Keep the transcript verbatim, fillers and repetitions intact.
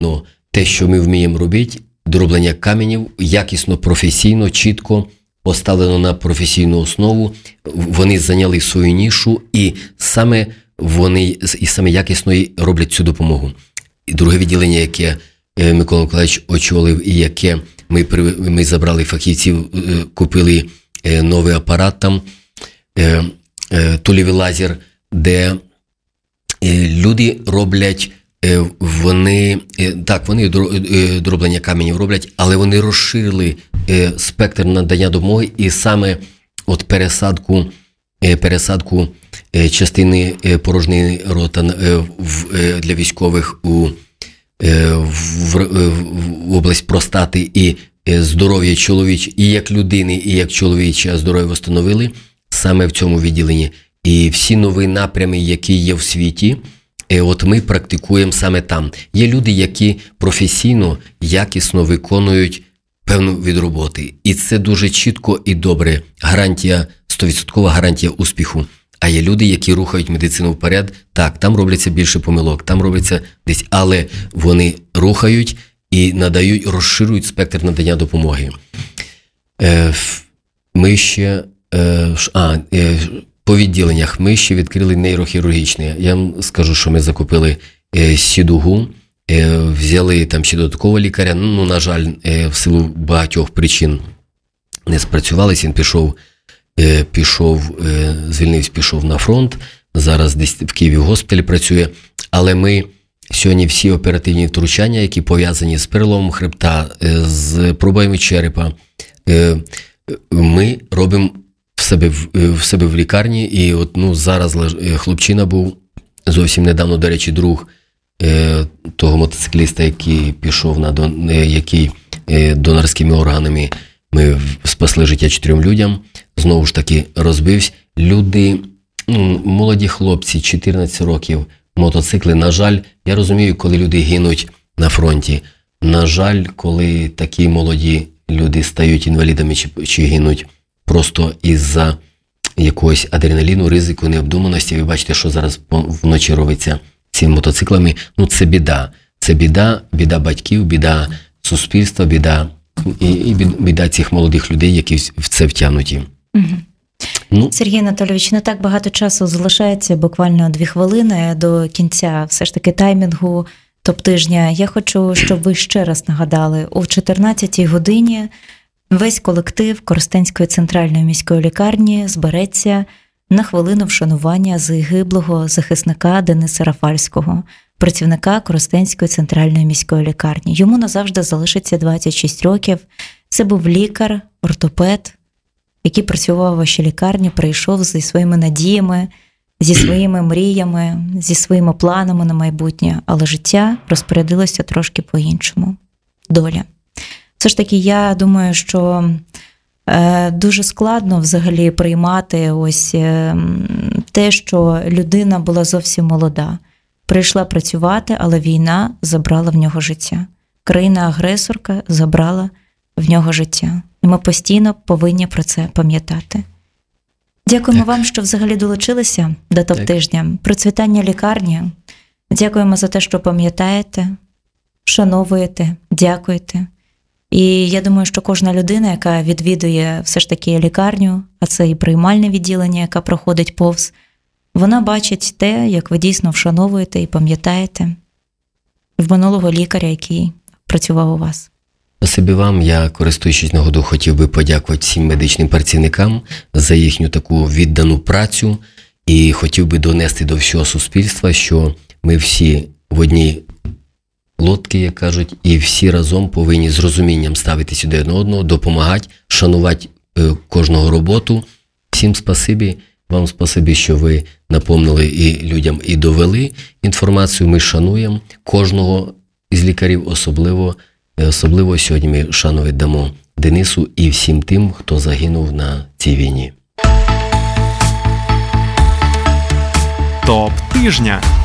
Ну, те, що ми вміємо робити, дроблення каменів, якісно, професійно, чітко, поставлено на професійну основу, вони зайняли свою нішу, і саме вони і саме якісно роблять цю допомогу. І друге відділення, яке Микола Миколаївич очолив, і яке ми, ми забрали фахівців, купили новий апарат там, тулівий лазер, де люди роблять, вони, так, вони дроблення каменів роблять, але вони розширили спектр надання допомоги, і саме от пересадку, пересадку частини порожньої рота для військових у в, в область простати і здоров'я чоловіче, і як людини, і як чоловіче здоров'я встановили саме в цьому відділенні. І всі нові напрями, які є в світі, от ми практикуємо саме там. Є люди, які професійно, якісно виконують певну від роботи. І це дуже чітко і добре. Гарантія, сто відсоткова гарантія успіху. А є люди, які рухають медицину вперед. Так, там робляться більше помилок, там робляться десь, але вони рухають і надають, розширюють спектр надання допомоги. Ми ще, а, по відділеннях, ми ще відкрили нейрохірургічне. Я вам скажу, що ми закупили сідугу, взяли там ще додаткового лікаря. Ну, на жаль, в силу багатьох причин не спрацювалися, він пішов пішов, звільнився, пішов на фронт, зараз десь в Києві в госпіталі працює, але ми сьогодні всі оперативні втручання, які пов'язані з переломом хребта, з пробоями черепа, ми робимо в себе в, себе в лікарні, і от, ну, зараз хлопчина був, зовсім недавно, до речі, друг того мотоцикліста, який пішов на дон, який донорськими органами, ми спасли життя чотирьом людям, знову ж таки розбився. Люди, молоді хлопці, чотирнадцять років, мотоцикли. На жаль, я розумію, коли люди гинуть на фронті. На жаль, коли такі молоді люди стають інвалідами чи, чи гинуть просто із-за якогось адреналіну, ризику, необдуманості. Ви бачите, що зараз вночі робиться цими мотоциклами. Ну, це біда. Це біда, біда батьків, біда суспільства, біда і, і біда цих молодих людей, які в це втягнуті. Угу. Ну. Сергій Анатолійович, не так багато часу залишається, буквально дві хвилини до кінця все ж таки таймінгу топ-тижня. Я хочу, щоб ви ще раз нагадали, о чотирнадцятій годині весь колектив Коростенської центральної міської лікарні збереться на хвилину вшанування загиблого захисника Дениса Рафальського, працівника Коростенської центральної міської лікарні. Йому назавжди залишиться двадцять шість років. Це був лікар, ортопед, який працював у вашій лікарні, прийшов зі своїми надіями, зі своїми мріями, зі своїми планами на майбутнє, але життя розпорядилося трошки по-іншому. Доля. Все ж таки, я думаю, що е, дуже складно взагалі приймати ось е, те, що людина була зовсім молода. Прийшла працювати, але війна забрала в нього життя. Країна-агресорка забрала в нього життя. І ми постійно повинні про це пам'ятати. Дякуємо так. вам, що взагалі долучилися до топ-тижня. Процвітання лікарні. Дякуємо за те, що пам'ятаєте, вшановуєте, дякуєте. І я думаю, що кожна людина, яка відвідує все ж таки лікарню, а це і приймальне відділення, яка проходить повз, вона бачить те, як ви дійсно вшановуєте і пам'ятаєте в минулого лікаря, який працював у вас. Спасибі вам. Я, користуючись нагодою, хотів би подякувати всім медичним працівникам за їхню таку віддану працю і хотів би донести до всього суспільства, що ми всі в одній лодці, як кажуть, і всі разом повинні з розумінням ставитися один до одного, допомагати, шанувати кожного роботу. Всім спасибі. Вам спасибі, що ви напомнили і людям і довели інформацію. Ми шануємо кожного із лікарів, особливо Особливо сьогодні ми шану віддамо Денису і всім тим, хто загинув на цій війні. Топ тижня.